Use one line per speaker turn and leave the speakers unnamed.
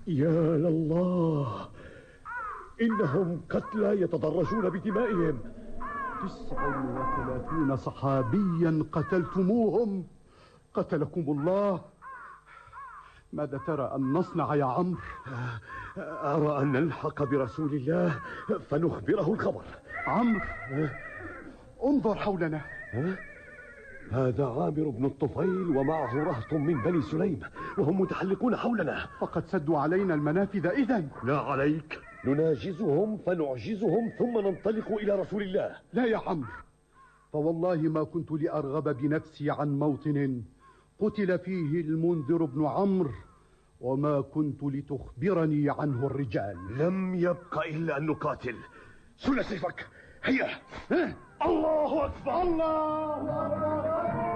يا لله، إنهم قتلى يتدرجون بدمائهم.
39 صحابيا قتلتموهم، قتلكم الله. ماذا ترى أن نصنع يا عمرو؟
أرى أن نلحق برسول الله فنخبره الخبر.
عمرو، انظر حولنا.
هذا عامر بن الطفيل ومعه رهط من بني سليم، وهم متحلقون حولنا.
فقد سدوا علينا المنافذ. إذن
لا عليك، نناجزهم فنعجزهم ثم ننطلق إلى رسول الله.
لا يا عمرو، فوالله ما كنت لأرغب بنفسي عن موطن قتل فيه المنذر بن عمرو، وما كنت لتخبرني عنه الرجال.
لم يبق إلا أن نقاتل. سل سيفك، هيا. الله أكبر. الله أكبر.